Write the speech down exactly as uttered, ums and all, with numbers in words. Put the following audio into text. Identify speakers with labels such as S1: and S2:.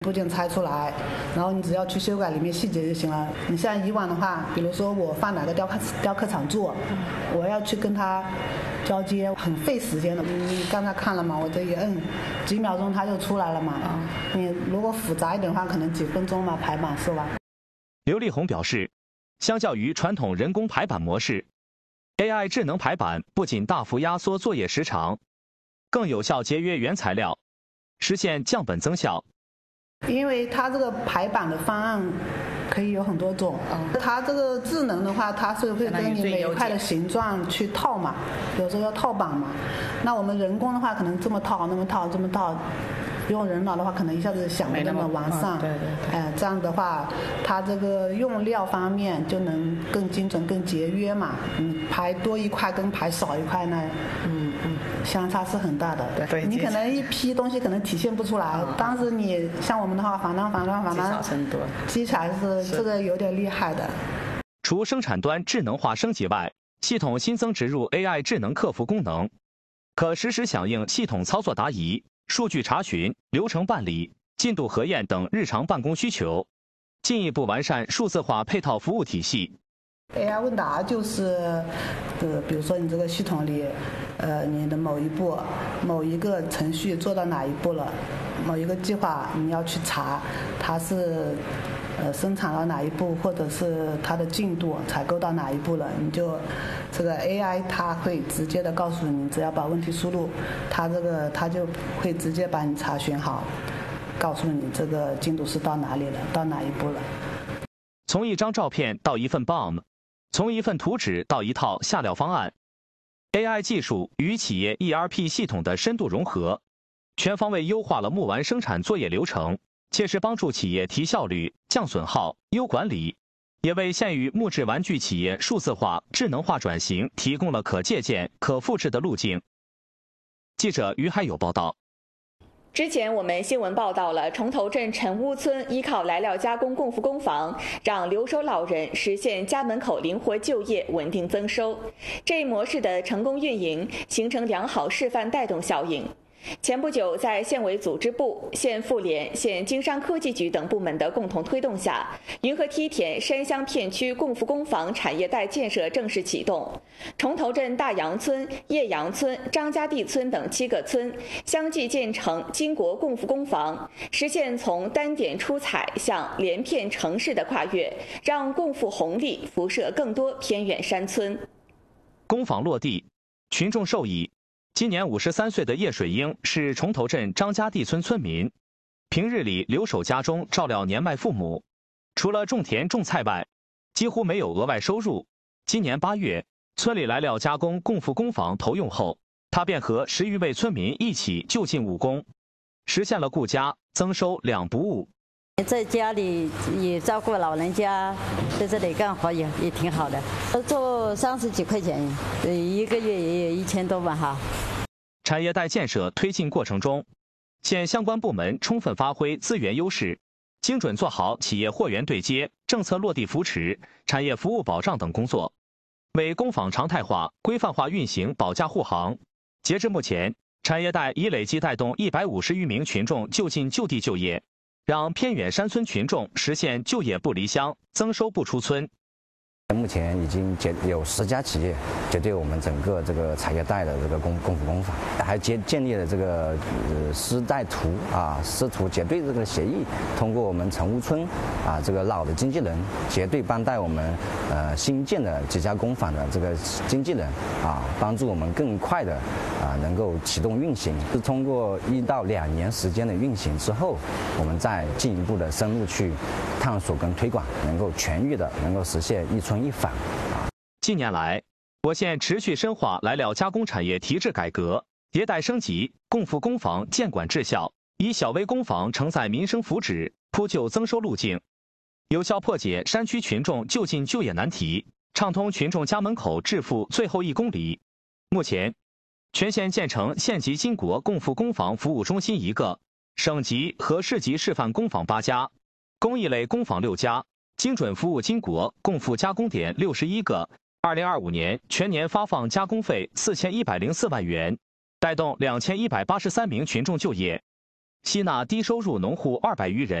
S1: 部件拆出来，然后你只要去修改里面细节就行了。你像以往的话，比如说我放哪个雕刻雕刻厂做，我要去跟他交接，很费时间的。你刚才看了嘛，我这一摁，几秒钟它就出来了嘛。你如果复杂一点的话，可能几分钟嘛排版是吧？
S2: 刘丽红表示，相较于传统人工排版模式 ，A I 智能排版不仅大幅压缩作业时长，更有效节约原材料，实现降本增效。
S1: 因为它这个排版的方案可以有很多种，它这个智能的话，它是会跟你每一块的形状去套嘛，有时候要套版嘛。那我们人工的话，可能这么套、那么套、这么套。用人脑的话，可能一下子想的那么完善，
S3: 对对对，
S1: 哎，这样的话，它这个用料方面就能更精准、更节约嘛。嗯，排多一块跟排少一块呢，嗯嗯，相差是很大的。
S3: 对，
S1: 你可能一批东西可能体现不出来，嗯、当时你像我们的话，反正反正反正，
S3: 积少成多，
S1: 积起来是这个有点厉害的。
S2: 除生产端智能化升级外，系统新增植入 A I 智能客服功能，可实时响应系统操作答疑、数据查询、流程办理、进度核验等日常办公需求，进一步完善数字化配套服务体系。
S1: A I 问答就是，呃，比如说你这个系统里，呃，你的某一步、某一个程序做到哪一步了，某一个计划你要去查，它是，呃，生产到哪一步，或者是它的进度采购到哪一步了，你就，这个 A I 它会直接的告诉你，只要把问题输入，它这个它就会直接把你查询好，告诉你这个进度是到哪里了，到哪一步了。
S2: 从一张照片到一份 B O M。从一份图纸到一套下料方案 ，A I 技术与企业 E R P 系统的深度融合，全方位优化了木完生产作业流程，切实帮助企业提效率、降损耗、优管理，也为现有木质玩具企业数字化、智能化转型提供了可借鉴、可复制的路径。记者于海有报道。
S4: 之前我们新闻报道了崇头镇陈屋村依靠来料加工共付工房，让留守老人实现家门口灵活就业、稳定增收。这一模式的成功运营，形成良好示范带动效应。前不久，在县委组织部、县妇联、县经商科技局等部门的共同推动下，云和梯田山乡片区共付工房产业带建设正式启动。崇头镇大杨村、叶杨村、张家地村等七个村相继建成金国共付工房，实现从单点出彩向连片城市的跨越，让共付红利辐射更多偏远山村。
S2: 工坊落地，群众受益。今年五十三岁的叶水英是崇头镇张家地村村民，平日里留守家中照料年迈父母，除了种田种菜外，几乎没有额外收入。今年八月，村里来料加工共付工房投用后，他便和十余位村民一起就近务工，实现了顾家增收两不误。
S5: 在家里也照顾老人家，在这里干活也也挺好的。做三十几块钱，一个月也有一千多吧哈。
S2: 产业带建设推进过程中，县相关部门充分发挥资源优势，精准做好企业货源对接、政策落地扶持、产业服务保障等工作，为工坊常态化、规范化运行保驾护航。截至目前，产业带已累计带动一百五十余名群众就近就地就业，让偏远山村群众实现就业不离乡、增收不出村。
S6: 目前已经结有十家企业结对我们整个这个产业带的这个共共付工坊，还建建立了这个呃师带徒啊师徒结对这个协议，通过我们陈屋村啊这个老的经纪人结对帮带我们呃新建的几家工坊的这个经纪人啊，帮助我们更快的啊能够启动运行。是通过一到两年时间的运行之后，我们再进一步的深入去探索跟推广，能够全域的能够实现一村一坊。
S2: 近年来，我县持续深化来料加工产业提质改革，迭代升级共付工坊监管治效，以小微工坊承载民生福祉，铺就增收路径，有效破解山区群众就近就业难题，畅通群众家门口致富最后一公里。目前，全县建成县级金国共付工坊服务中心一个，省级和市级示范工坊八家，工艺类工坊六家，精准服务金国共付加工点六十一个。二零二五年全年发放加工费四千一百零四万元，带动两千一百八十三名群众就业。 吸纳低收入农户二百余人。